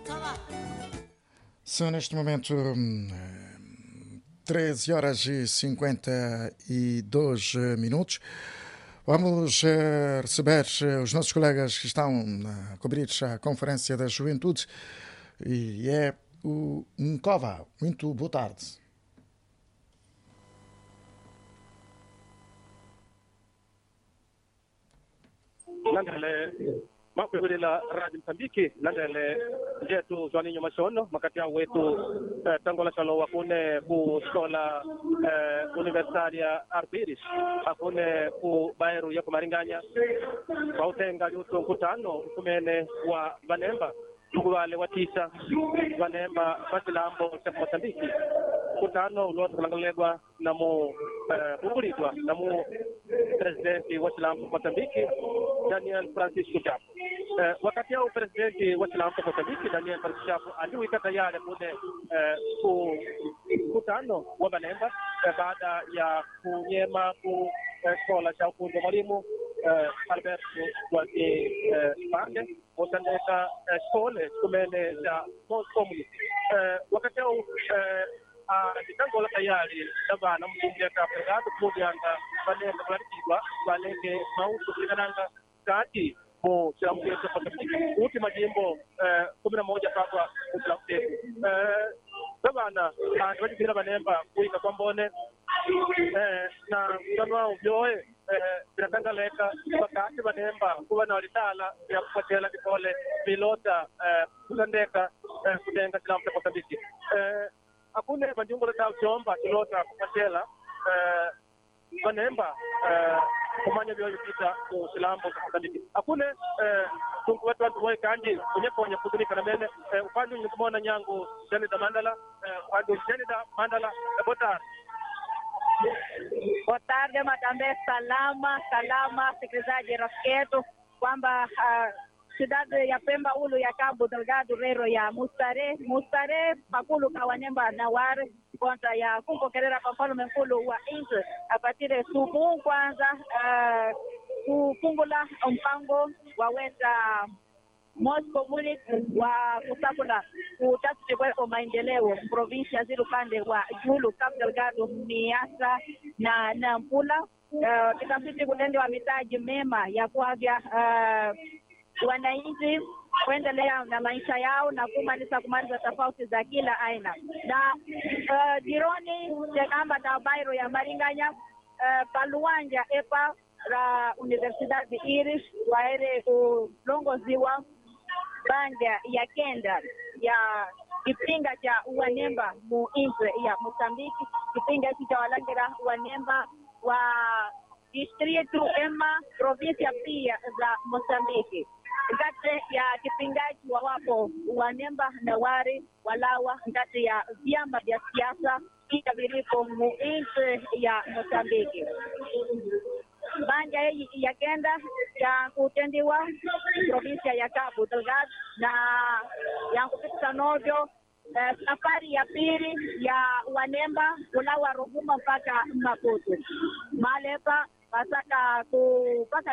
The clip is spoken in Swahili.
São neste momento 13 horas e 52 minutos. Vamos receber os nossos colegas que estão a cobrir a Conferência da Juventude e é o Nkova. Muito boa tarde. Makweli la Radio Msambiki landele jetu Joaninho Mashono makati ya wetu tangola chalo wakune ku skola universitaria Arbiris akune ku Bairu ya kumaringanya kwa utenga yuto mkutano kumene wa Vanemba wale watisa Vanemba Basilambo cha Msambiki mkutano uloto kulangalegwa na mu kukulitwa na mu presidenti wa Silambo Msambiki Daniel Francisco Chapo. Wakati ya presidenti wa Silambo Msambiki Daniel Francisco Chapo aliweka tayari kune mkutano wa Vanemba baada ya kunyema ku skola cha ufundi mwalimu Alberto Waki Spange mutandeka skole kumene za Most Community. Wakati ya kitangola tayari nabana mjinja kapegado kujanga Vanemba kulantikwa waleke mautu kulingananga kati mu Silambo ya Msambiki uti majimbo 11 pakwa Silambo Gavana anatwajibira Vanemba kuika kwa mbone na mtano vyoe vinatangaleka wakati Vanemba kuwa na walitala ya kupatela kipole pilota kutandeka kutenga Silambo ya Msambiki akune majungo la chomba pilota kupatela Vanemba kumanya vyoe kita ku Silambo ya Msambiki akune tungu watu woe kanji kunyeponya kutunika na mene upande nikumona nyangu Janida Mandala upande Janida Mandala bota. Boa tarde, Madame. Salama, sikilizaji rafiki yetu kwamba cidade ya Pemba ulu ya Cabo Delgado rero ya Mustare pakulu kawanemba na ware kontra ya kumpokelera kwa mfalme mkulu wa nchi apatire suku kwanza kufungula mpango waweza Most Community wa kusakula kutafiti kwa maendeleo provinsia zilu pande wa Julu, Cabo Delgado, Niassa na Nampula kitafiti kutendewa mitaji mema ya kuavya wananchi kuendelea na maisha yao na kumaliza tofauti za kila aina na jironi tekamba na Bairu ya Maringanya paluanja epa la Universidade Iris waere kulongoziwa banda ya kenda ya kipinga cha Wanemba mu intre ya Mozambiki kipinga cha walangira Wanemba wa distritu Ema provincia pia za Mozambiki ngate ya kipingaji wa wapo Wanemba na wari walawa ngate ya vyama vya siasa ika vilipo mu intre ya Mozambiki banja ya kenda ya kutendiwa provinsia ya Cabo Delgado na ya kupita novyo safari ya pili ya Wanemba kulawa Rovuma mpaka Maputo Malepa pasaka kupata